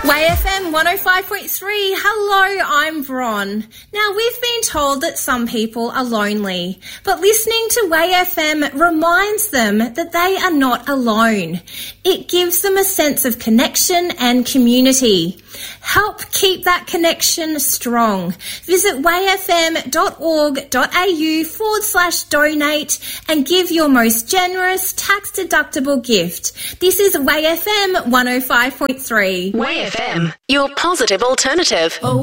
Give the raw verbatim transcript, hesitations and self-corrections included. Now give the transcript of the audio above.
Way F M one oh five point three. Hello, I'm Bron. Now, we've been told that some people are lonely, but listening to Way F M reminds them that they are not alone. It gives them a sense of connection and community. Help keep that connection strong. Visit wayfm.org.au forward slash donate and give your most generous tax-deductible gift. This is Way F M one oh five point three. Way F M, your positive alternative.